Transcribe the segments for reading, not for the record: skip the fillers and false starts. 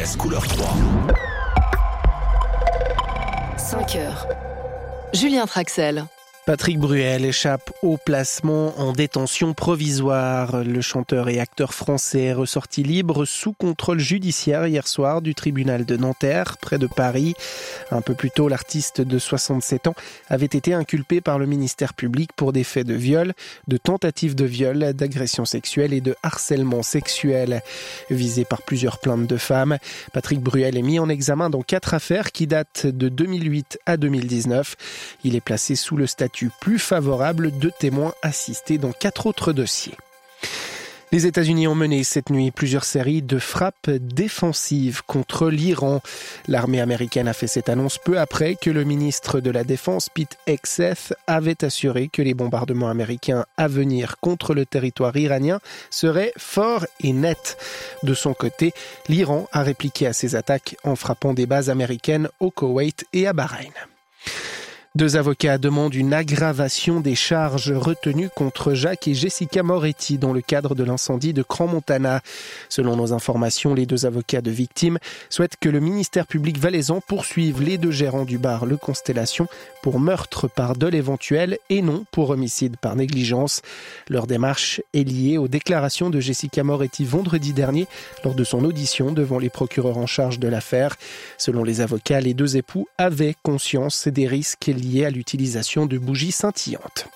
RTS couleur 3. 5 heures. Julien Traxel. Patrick Bruel échappe au placement en détention provisoire. Le chanteur et acteur français est ressorti libre sous contrôle judiciaire hier soir du tribunal de Nanterre, près de Paris. Un peu plus tôt, l'artiste de 67 ans avait été inculpé par le ministère public pour des faits de viol, de tentative de viol, d'agression sexuelle et de harcèlement sexuel. Visé par plusieurs plaintes de femmes, Patrick Bruel est mis en examen dans 4 affaires qui datent de 2008 à 2019. Il est placé sous le statut plus favorable de témoins assistés dans 4 autres dossiers. Les États-Unis ont mené cette nuit plusieurs séries de frappes défensives contre l'Iran. L'armée américaine a fait cette annonce peu après que le ministre de la Défense, Pete Hegseth, avait assuré que les bombardements américains à venir contre le territoire iranien seraient forts et nets. De son côté, l'Iran a répliqué à ces attaques en frappant des bases américaines au Koweït et à Bahreïn. 2 avocats demandent une aggravation des charges retenues contre Jacques et Jessica Moretti dans le cadre de l'incendie de Crans-Montana. Selon nos informations, les 2 avocats de victimes souhaitent que le ministère public valaisan poursuive les 2 gérants du bar Le Constellation pour meurtre par dol éventuel et non pour homicide par négligence. Leur démarche est liée aux déclarations de Jessica Moretti vendredi dernier lors de son audition devant les procureurs en charge de l'affaire. Selon les avocats, les 2 époux avaient conscience des risques liés à l'utilisation de bougies scintillantes.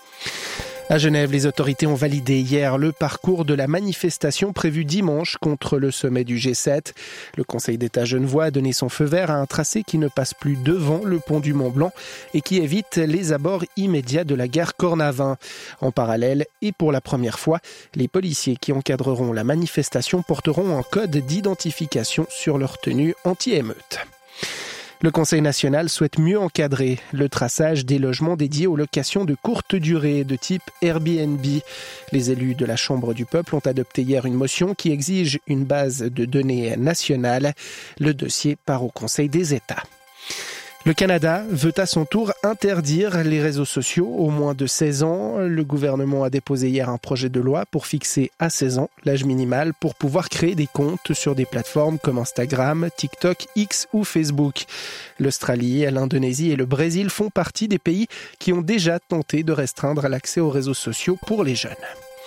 À Genève, les autorités ont validé hier le parcours de la manifestation prévue dimanche contre le sommet du G7. Le Conseil d'État genevois a donné son feu vert à un tracé qui ne passe plus devant le pont du Mont-Blanc et qui évite les abords immédiats de la gare Cornavin. En parallèle, et pour la première fois, les policiers qui encadreront la manifestation porteront un code d'identification sur leur tenue anti-émeute. Le Conseil national souhaite mieux encadrer le traçage des logements dédiés aux locations de courte durée de type Airbnb. Les élus de la Chambre du peuple ont adopté hier une motion qui exige une base de données nationale. Le dossier part au Conseil des États. Le Canada veut à son tour interdire les réseaux sociaux aux moins de 16 ans. Le gouvernement a déposé hier un projet de loi pour fixer à 16 ans l'âge minimal pour pouvoir créer des comptes sur des plateformes comme Instagram, TikTok, X ou Facebook. L'Australie, l'Indonésie et le Brésil font partie des pays qui ont déjà tenté de restreindre l'accès aux réseaux sociaux pour les jeunes.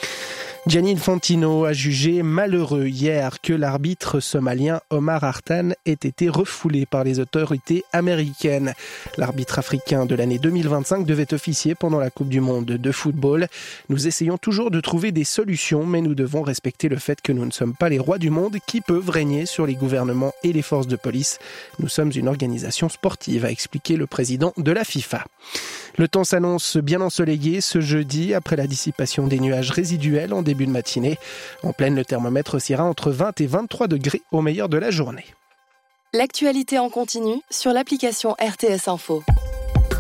Gianni Infantino a jugé malheureux hier que l'arbitre somalien Omar Hartan ait été refoulé par les autorités américaines. L'arbitre africain de l'année 2025 devait officier pendant la Coupe du Monde de football. Nous essayons toujours de trouver des solutions, mais nous devons respecter le fait que nous ne sommes pas les rois du monde qui peuvent régner sur les gouvernements et les forces de police. Nous sommes une organisation sportive, a expliqué le président de la FIFA. Le temps s'annonce bien ensoleillé ce jeudi après la dissipation des nuages résiduels en début de matinée. En pleine, le thermomètre oscillera entre 20 et 23 degrés au meilleur de la journée. L'actualité en continu sur l'application RTS Info.